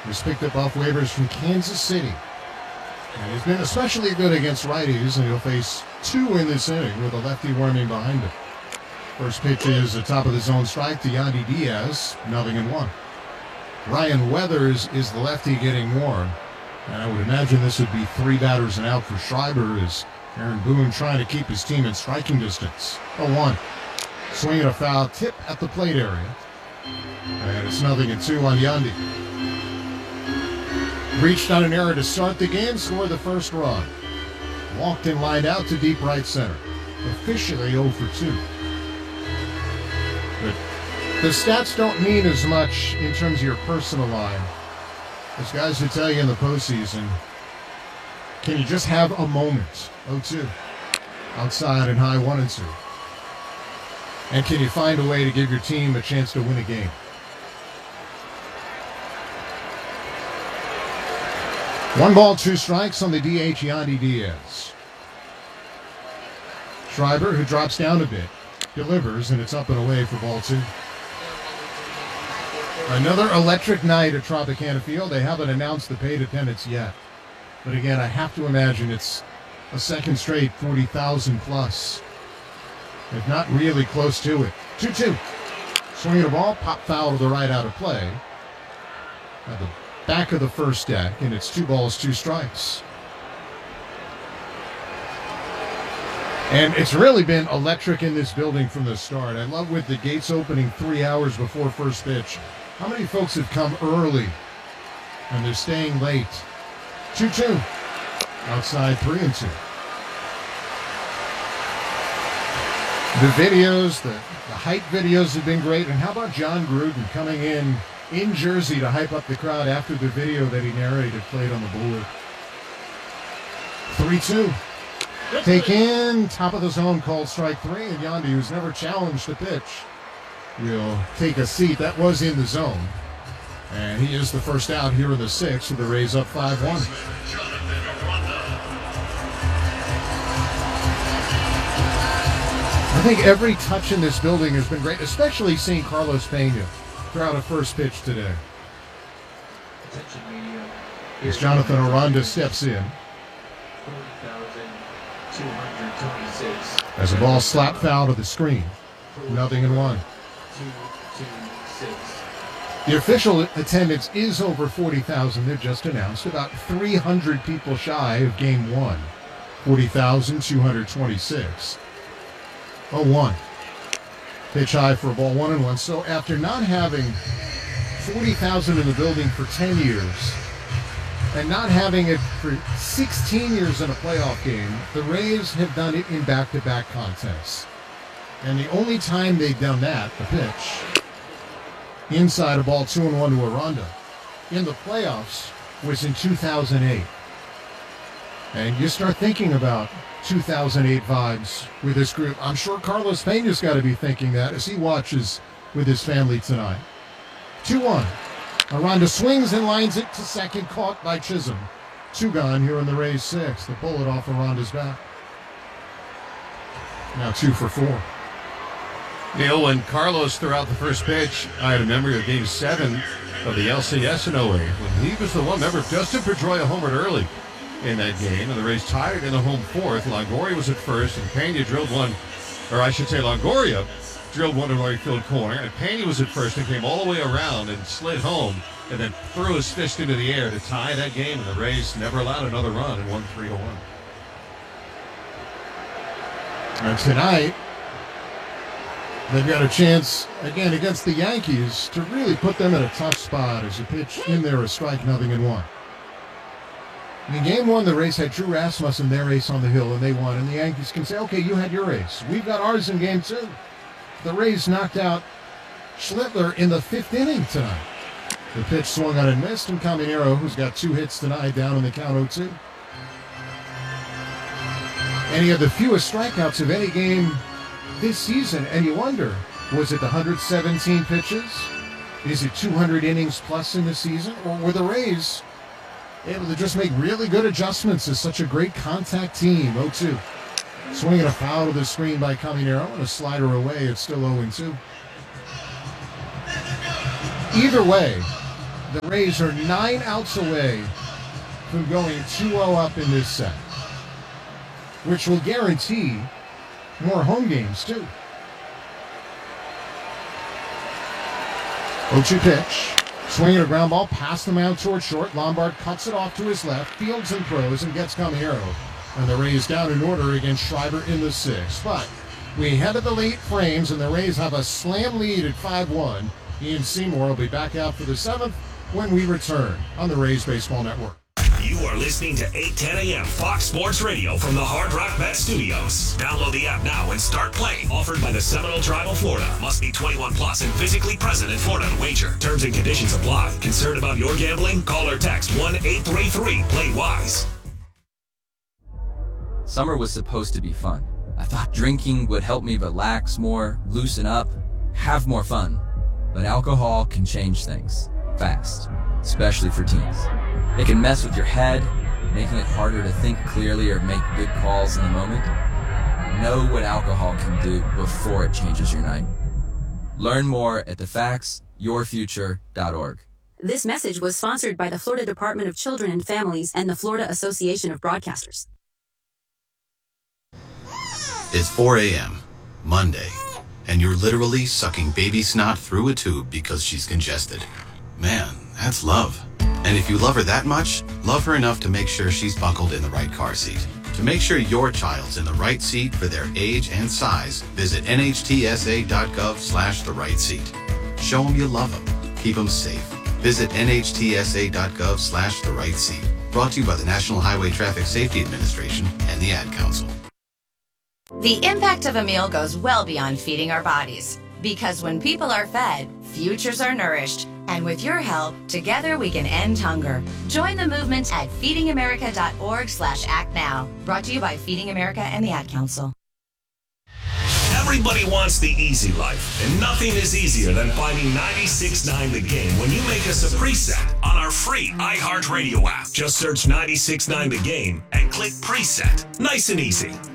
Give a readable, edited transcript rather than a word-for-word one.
was picked up off waivers from Kansas City. And he's been especially good against righties, and he'll face 2 in this inning with a lefty warming behind him. First pitch is a top of the zone strike to Yandy Diaz, 0-1. Ryan Weathers is the lefty getting warm. And I would imagine this would be 3 batters and out for Schreiber as Aaron Boone trying to keep his team in striking distance. 0-1. Swinging a foul tip at the plate area. And it's 0-2 on Yandy. Reached on an error to start the game, scored the first run. Walked and lined out to deep right center. Officially 0 for 2. But the stats don't mean as much in terms of your personal line. There's guys who tell you in the postseason, can you just have a moment? 0-2. Outside and high 1-2. And can you find a way to give your team a chance to win a game? One ball, 2 strikes on the DH, Yandy Diaz. Schreiber, who drops down a bit, delivers, and it's up and away for ball 2. Another electric night at Tropicana Field. They haven't announced the paid attendance yet. But again, I have to imagine it's a second straight 40,000 plus. If not really close to it. 2-2. Swinging a ball, pop foul to the right out of play. At the back of the first deck, and it's 2 balls, 2 strikes. And it's really been electric in this building from the start. I love with the gates opening 3 hours before first pitch. How many folks have come early and they're staying late? 2-2. Outside 3-2. The videos, the hype videos have been great. And how about John Gruden coming in Jersey to hype up the crowd after the video that he narrated played on the board? 3-2. Take in, top of the zone, called strike 3, and Yandy, who's never challenged the pitch, will take a seat. That was in the zone. And he is the first out here in the 6th, with the Rays up 5-1. I think every touch in this building has been great, especially seeing Carlos Pena throw out a first pitch today. As Jonathan Aranda steps in. As a ball slapped foul to the screen. 0-1. The official attendance is over 40,000. They've just announced about 300 people shy of Game 1. 40,226. 0-1. Pitch high for a ball, 1-1. So after not having 40,000 in the building for 10 years, and not having it for 16 years in a playoff game, the Rays have done it in back-to-back contests. And the only time they've done that, the pitch, inside a ball 2-1 to Aranda, in the playoffs was in 2008. And you start thinking about 2008 vibes with this group. I'm sure Carlos Pena's got to be thinking that as he watches with his family tonight. 2-1. Aranda swings and lines it to second, caught by Chisholm. 2 gone here in the Rays 6th. The bullet off Aranda's back. Now 2 for 4. Neil, when Carlos threw out the first pitch, I had a memory of Game 7 of the LCS in 08, when he was the one. Remember, Justin Pedroia homered early in that game, and the Rays tied it in the home 4th. Longoria was at first, and Pena drilled one, or I should say Longoria drilled one to right field corner, and Pena was at first and came all the way around and slid home, and then threw his fist into the air to tie that game, and the Rays never allowed another run and won 3-1. And tonight, they've got a chance, again, against the Yankees to really put them in a tough spot as a pitch in there, a strike, 0-1. In Game 1, the Rays had Drew Rasmussen, their ace, on the hill, and they won. And the Yankees can say, okay, you had your ace. We've got ours in Game 2. The Rays knocked out Schlittler in the 5th inning tonight. The pitch swung on and missed, and Caminero, who's got 2 hits tonight, down in the count 0-2. And he had the fewest strikeouts of any game this season, and you wonder, was it the 117 pitches? Is it 200 innings plus in the season? Or were the Rays able to just make really good adjustments as such a great contact team? 0-2. Swinging a foul to the screen by Caminero and a slider away. It's still 0-2. Either way, the Rays are 9 outs away from going 2-0 up in this set, which will guarantee more home games, too. 0-2 pitch. Swinging a ground ball past the mound toward short. Lombard cuts it off to his left, fields and throws, and gets Camillero. And the Rays down in order against Schreiber in the 6th. But we head to the late frames, and the Rays have a slam lead at 5-1. Ian Seymour will be back out for the 7th when we return on the Rays Baseball Network. You are listening to 810 a.m. Fox Sports Radio from the Hard Rock Bet Studios. Download the app now and start playing. Offered by the Seminole Tribe of Florida. Must be 21 plus and physically present in Florida to wager. Terms and conditions apply. Concerned about your gambling? Call or text 1-833-PLAY-WISE. Summer was supposed to be fun. I thought drinking would help me relax more, loosen up, have more fun. But alcohol can change things fast, especially for teens. It can mess with your head, making it harder to think clearly or make good calls in the moment. Know what alcohol can do before it changes your night. Learn more at thefactsyourfuture.org. This message was sponsored by the Florida Department of Children and Families and the Florida Association of Broadcasters. It's 4 a.m., Monday, and you're literally sucking baby snot through a tube because she's congested. Man, that's love. And if you love her that much, love her enough to make sure she's buckled in the right car seat. To make sure your child's in the right seat for their age and size, visit nhtsa.gov/the right seat. Show them you love them. Keep them safe. Visit nhtsa.gov/the right seat. Brought to you by the National Highway Traffic Safety Administration and the Ad Council. The impact of a meal goes well beyond feeding our bodies. Because when people are fed, futures are nourished. And with your help, together we can end hunger. Join the movement at feedingamerica.org/actnow. Brought to you by Feeding America and the Ad Council. Everybody wants the easy life, and nothing is easier than finding 96.9 The Game when you make us a preset on our free iHeartRadio app. Just search 96.9 The Game and click preset. Nice and easy.